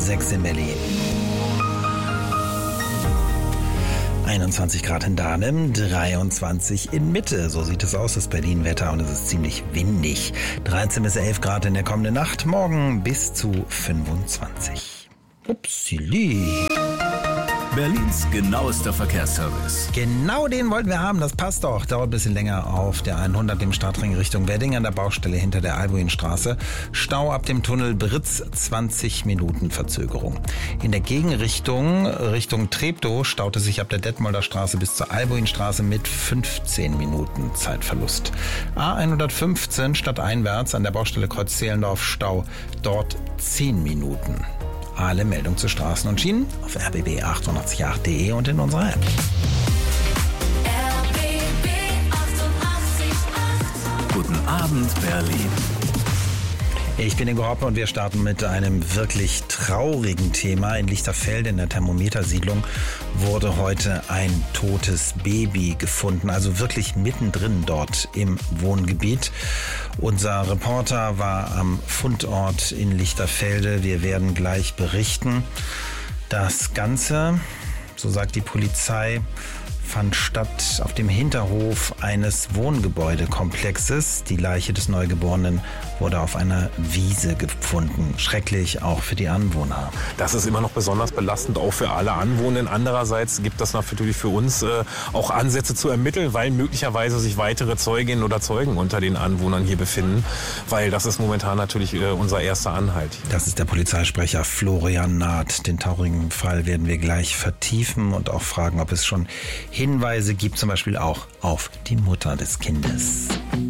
6 in Berlin. 21 Grad in Dahlem, 23 in Mitte. So sieht es aus, das Berlin-Wetter, und es ist ziemlich windig. 13 bis 11 Grad in der kommenden Nacht, morgen bis zu 25. Upsili. Berlins genauester Verkehrsservice. Genau den wollten wir haben, das passt doch. Dauert ein bisschen länger auf der 100 im Stadtring Richtung Wedding an der Baustelle hinter der Albuinstraße. Stau ab dem Tunnel Britz, 20 Minuten Verzögerung. In der Gegenrichtung, Richtung Treptow, staute sich ab der Detmolder Straße bis zur Albuinstraße mit 15 Minuten Zeitverlust. A115 stadteinwärts an der Baustelle Kreuz Zehlendorf, Stau, dort 10 Minuten. Alle Meldungen zu Straßen und Schienen auf rbb888.de und in unserer App. RBB 888. Guten Abend, Berlin. Ich bin Ingo Hoppe und wir starten mit einem wirklich traurigen Thema. In Lichterfelde in der Thermometersiedlung wurde heute ein totes Baby gefunden, also wirklich mittendrin dort im Wohngebiet. Unser Reporter war am Fundort in Lichterfelde. Wir werden gleich berichten. Das Ganze, so sagt die Polizei, fand statt auf dem Hinterhof eines Wohngebäudekomplexes. Die Leiche des Neugeborenen wurde auf einer Wiese gefunden. Schrecklich auch für die Anwohner. Das ist immer noch besonders belastend, auch für alle Anwohner. Andererseits gibt das natürlich für uns auch Ansätze zu ermitteln, weil möglicherweise sich weitere Zeuginnen oder Zeugen unter den Anwohnern hier befinden. Weil das ist momentan natürlich unser erster Anhalt. Das ist der Polizeisprecher Florian Naht. Den traurigen Fall werden wir gleich vertiefen und auch fragen, ob es schon Hinweise gibt, zum Beispiel auch auf die Mutter des Kindes.